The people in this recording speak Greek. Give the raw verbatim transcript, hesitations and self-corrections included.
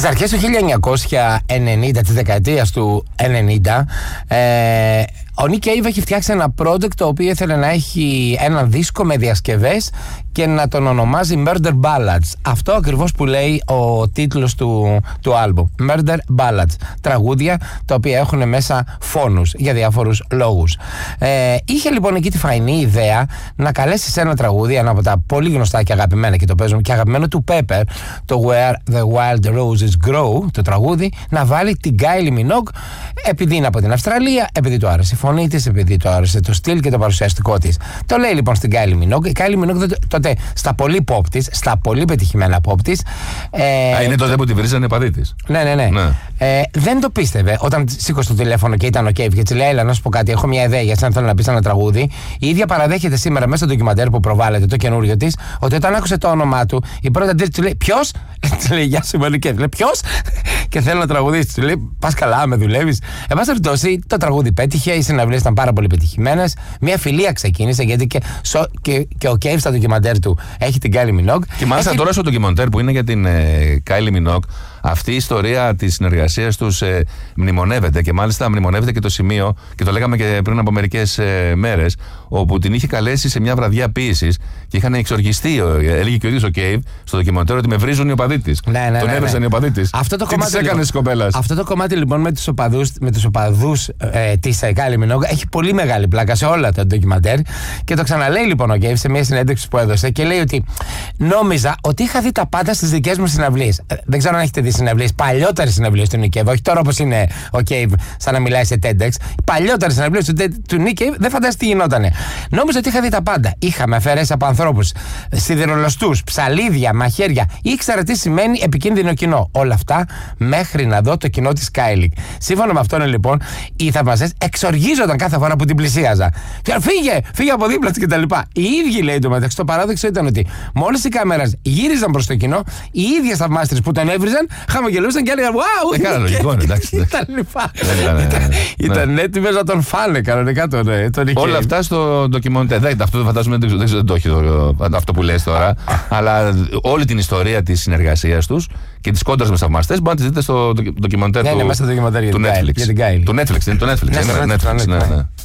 αρχές του χίλια εννιακόσια ενενήντα, της δεκαετίας του ενενήντα, ε, ο Nick Cave έχει φτιάξει ένα project το οποίο ήθελε να έχει ένα δίσκο με διασκευές και να τον ονομάζει Murder Ballads. Αυτό ακριβώς που λέει ο τίτλος του, του άλμπου. Murder Ballads. Τραγούδια τα οποία έχουν μέσα φόνους για διάφορους λόγους. Ε, είχε λοιπόν εκεί τη φαϊνή ιδέα να καλέσει σε ένα τραγούδι, ένα από τα πολύ γνωστά και αγαπημένα και το παίζουμε και αγαπημένο του Pepper, το Where the Wild Roses Grow, το τραγούδι, να βάλει την Kylie Minogue, επειδή είναι από την Αυστραλία, επειδή του άρεσε η φωνή της, επειδή του άρεσε το στυλ και το παρουσιαστικό της. Το λέει λοιπόν στην Kylie Minogue. Η Kylie Minogue τότε στα πολύ pop της, στα πολύ πετυχημένα pop της. Ε, Α, είναι τότε που τη βρίζανε παδί της. Ναι, ναι, ναι. ναι. Ε, δεν το πίστευε όταν σήκωσε το τηλέφωνο και ήταν ο Cave και της λέει: Έλα, να σου πω κάτι, έχω μια ιδέα για σένα, θέλω να πεις ένα τραγούδι. Η ίδια παραδέχεται σήμερα μέσα στο ντοκιμαντέρ που προβάλλεται, το καινούριο της, ότι όταν άκουσε το όνομά του, η πρώτη αντίθεση του λέει: Ποιος? Της λέει: Γεια σου, Μόνη Cave. Λέει: Ποιος? Και θέλω να τραγουδίσει. Του λέει: Πας καλά, με δουλεύεις. Εν πάση περιπτώσει, το τραγούδι πέτυχε, οι συναυλίες ήταν πάρα πολύ πετυχημένες. Μια φιλία ξεκίνησε γιατί και, σο, και, και ο Cave στα ντοκιμαντέρ του έχει την Kylie Minogue. Και μάλιστα έχει... τώρα στο ντοκιμαντέρ που είναι για την ε, Kylie Minogue, αυτή η ιστορία της συνεργασίας τους ε, μνημονεύεται και μάλιστα μνημονεύεται και το σημείο, και το λέγαμε και πριν από μερικές ε, μέρες, όπου την είχε καλέσει σε μια βραδιά ποίησης και είχαν εξοργιστεί, έλεγε και ο ίδιος ο Cave στο ντοκιμαντέρ, ότι με βρίζουν οι οπαδοί της. Ναι, ναι, τον ναι, έβρισαν ναι. οι οπαδοί της. Αυτό το τι κομμάτι, της έκανε λοιπόν, κοπέλας. Αυτό το κομμάτι λοιπόν με τους οπαδούς, με τους οπαδούς ε, της Kylie Minogue έχει πολύ μεγάλη πλάκα σε όλα τα ντοκιμαντέρ και το ξαναλέει λοιπόν ο Cave σε μια συνέντευξη που έδωσε και λέει ότι νόμιζα ότι είχα δει τα πάντα στις δικές μου συναυλίες. Ε, δεν ξέρω αν έχετε δει συναυλίες, παλιότερες συναυλίες του Nick Cave, όχι τώρα όπως είναι ο Cave σαν να μιλάει σε TEDx. Οι παλιότερες συναυλίες του, του Nick Cave δεν φαντάζεσαι τι γινότανε. Νόμιζα ότι είχα δει τα πάντα. Είχαμε αφαιρέσει από ανθρώπους σιδηρολοστούς, ψαλίδια, μαχαίρια. Ήξερα τι σημαίνει επικίνδυνο κοινό. Όλα αυτά μέχρι να δω το κοινό της Kylie. Σύμφωνα με αυτόν λοιπόν, οι θαυμαστές εξοργίζονταν κάθε φορά που την πλησίαζα. Φύγε, φύγε από δίπλα της κτλ. Οι ίδιοι λέει το μεταξύ. Το παράδοξο ήταν ότι μόλις οι κάμερες γύριζαν προς το κοινό, οι ίδιες θαυμάστρες που τον έβριζαν χαμογελούσαν και έλεγαν Wow! Έκανα λογικό, εντάξει. Ήταν έτοιμες να τον φάνε κανονικά τον Nick Cave. Όλα αυτά στο ντοκιμαντέρ. Αυτό δεν φαντάζομαι, δεν το έχει αυτό που λες τώρα. Αλλά όλη την ιστορία της συνεργασίας τους και τις κόντρας με θαυμαστές μπορείτε να τη δείτε στο ντοκιμαντέρ του Netflix. Του Netflix. Του Netflix, είναι το Netflix.